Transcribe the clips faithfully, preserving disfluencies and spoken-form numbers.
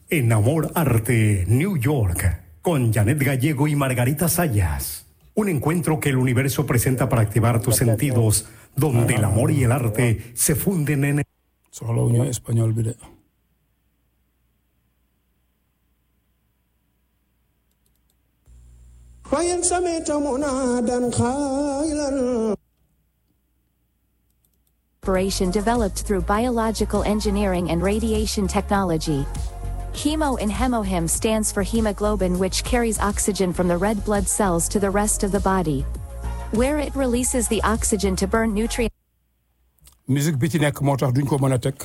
en Amor Arte New York con Janet Gallego y Margarita Sayas. Un encuentro que el universo presenta para activar tus sentidos, donde el amor y el arte se funden en... Solo un español, mire. Operation developed through biological engineering and radiation technology. Hemo in HemoHem stands for hemoglobin, which carries oxygen from the red blood cells to the rest of the body, where it releases the oxygen to burn nutrients. Musique bi ci nekk moo tax duñ ko mën a teg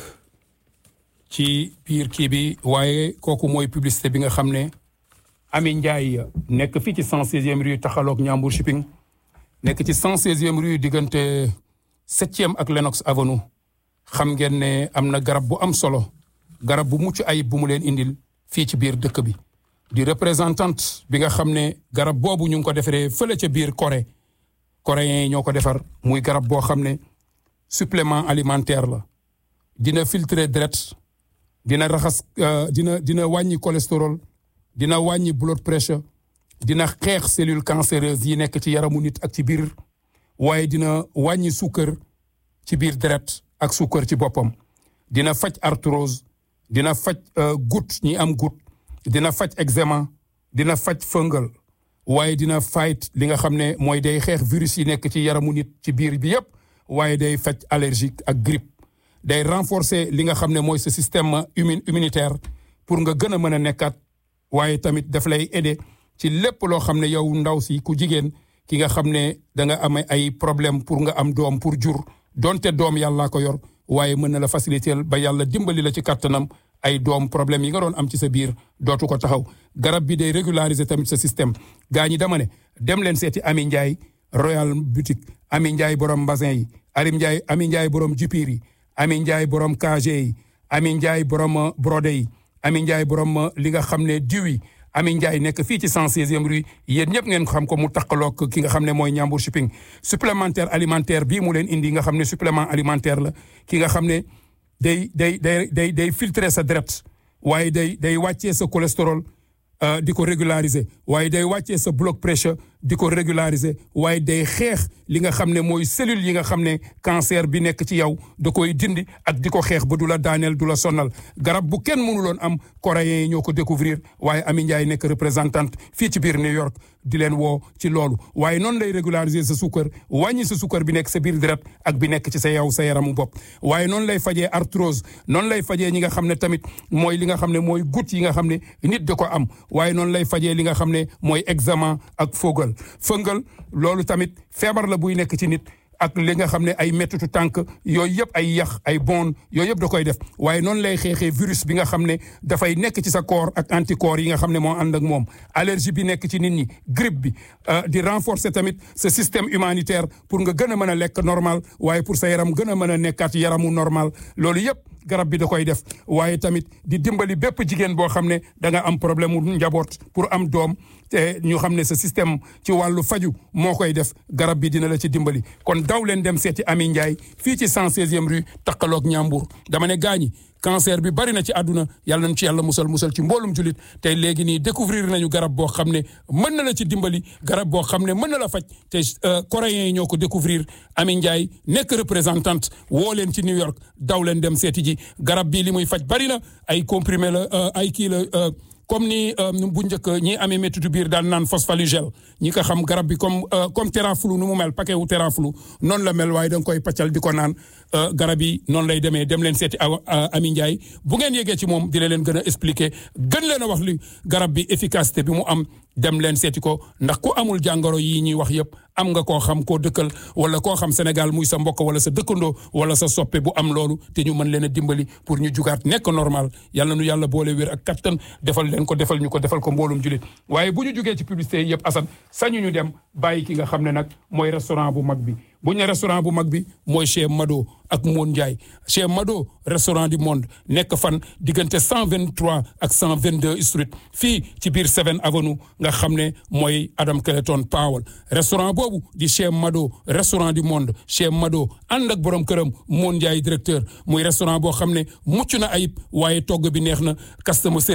ci biir kii bi waaye kooku mooy publicité bi nga xam ne Ami Ndiaye nekk fii ci cent seizième rue taxaloog Ñambur Shipping nekk ci cent seizième rue diggante septième ak Lenox Avenue xam ngeen ne am na garab bu am solo garab bu mucc ayib bu mu leen indil fii ci biir dëkk bi di représentante bi nga xam ne garab boobu ñu ngi ko defaree fële ca biir Corée coréens yi ñoo ko defar muy garab boo xam ne supplément alimentaire la dina filtrer deret dina raxas dina dina wàññi cholestérol dina wàññi blood pressure dina xeex cellule cancéreuse yi nekk ci yaramu nit ak ci biir waaye dina wàññi suukar ci biir deret ak suukar ci boppam dina faj arthrose dina faj goutte ñi am goutte dina faj eczéma dina faj fungal waaye dina fight li nga xam ne mooy day xeex virus yi nekk ci yaramu nit ci biir bi yépp waaye day faj allergique ak grippe day renforcer li nga xam ne mooy sa système immunitaire pour nga gën a mën a nekkaat waaye tamit daf lay aider ci lépp loo xam ne yow ndaw si ku jigéen ki nga xam ne da nga am ay problème pour nga am doom pour jur donte doom yàlla ko yor waaye mën na la faciliter ba yàlla dimbali la ci kattanam ay doom problème yi nga doon am ci sa biir dootu ko taxaw garab bi day régulariser tamit sa système gaa ñi dama ne dem leen seeti Ami Ndiaye Royal Boutique Ami Ndiaye borom mbasin yi Arim Ndiaye Ami Ndiaye borom jupir yi Ami Ndiaye borom cage yi Ami Ndiaye borom brodé yi Ami Ndiaye borom li nga xam ne diw yi Ami Ndiaye nekk fii ci cent seizième rue yéen ñëpp ngeen xam ko mu takkaloog ki nga xam ne mooy Ñambur Shipping supplémentaire alimentaire bii mu leen indi nga xam ne supplément alimentaire la ki nga xam ne day day day day day filtrer sa deret waaye day day wàccee sa cholestérol di ko régulariser waaye day wàccee sa blood pressure di ko régulariser waaye day xeex li nga xam ne mooy cellules yi nga xam ne cancer bi nekk ci yow da koy dindi ak di ko xeex ba du la daaneel du la sonnal garab bu kenn mënuloon am coréens yi ñoo ko découvrir waaye Ami Ndiaye nekk représentante fii ci biir New York di leen woo ci loolu waaye noonu lay régulariser sa suukar wàññi sa suukar bi nekk sa biir deret ak bi nekk ci sa yow sa yaramu bopp waaye noonu lay fajee arthrose noonu lay fajee ñi nga xam ne tamit mooy li nga xam ne mooy goutte yi nga xam ne nit da ko am waaye noonu lay fajee li nga xam ne mooy eczéma ak fogal fëngal loolu tamit feebar la buy nekk ci nit ak li nga xam ne ay mettitu tànk yooyu yëpp ay yax ay bon yooyu yëpp da koy def waaye noonu lay xeexee virus bi nga xam ne dafay nekk ci sa corps ak anticorps yi nga xam ne moo ànd ak moom allergie bi nekk ci nit ñi grippe bi di renforcer tamit sa système humanitaire pour nga gën a mën a lekk normal waaye pour sa yaram gën a mën a nekkaat yaramu normal loolu yëpp garab bi da koy def waaye tamit di dimbali bépp jigéen boo xam ne da nga am problème mu njaboot pour am doom te ñu xam ne sa système ci wàllu faju moo koy def garab bi dina la ci dimbali kon daw leen dem seeti Ami Ndiaye fii ci cent seizième rue takkaloog Ñambur dama ne gaañi cancer bi bari na ci àdduna yàlla nañ ci yàlla musal musal ci mboolum julit tey léegi nii découvrir nañu garab boo xam ne mën na la ci dimbali garab boo xam ne mën na la faj te coréens yi ñoo ko découvrir Ami Ndiaye nekk représentante woo leen ci New York daw leen dem seeti ji garab bi li muy faj bari na ay comprimé la ay kii la comme ni bu njëkk ñi amee méttitu biir daan naan phosphalugel ñi ko xam garab bi comme comme Theraflu nu mu mel paquet wu Theraflu noonu la mel waaye da nga koy paccal di ko naan garab yi noonu lay demee dem leen seeti Ami Ndiaye bu ngeen yegee ci moom dina leen gën a expliquer gën leen a wax li garab bi efficacité bi mu am dem leen seeti ko ndax ku amul jàngoro yi ñuy wax yëpp am nga koo xam koo dëkkal wala koo xam Sénégal muy sa mbokk wala sa dëkkandoo wala sa soppe bu am loolu te ñu mën leen a dimbali pour ñu jugaat nekk normal yàlla nu yàlla boole wér ak kattan defal leen ko defal ñu ko defal ko mboolum julit waaye bu ñu jugee ci publicité yi yëpp Assane sañu ñu dem bàyyi ki nga xam ne nag mooy restaurant bu mag bi bu ñu ne restaurant bu mag bi mooy chez Mado ak Moon Ndiaye chez Mado restaurant du monde nekk fan diggante cent vingt-trois ak cent vingt-deux street fii ci biir Seven Avenue nga xam ne mooy Adam Clayton Powell restaurant boobu di chez Mado restaurant du monde chez Mado ànd ak borom këram Moon Ndiaye directeur muy restaurant boo xam ne mucc na ayib waaye togg bi neex na customer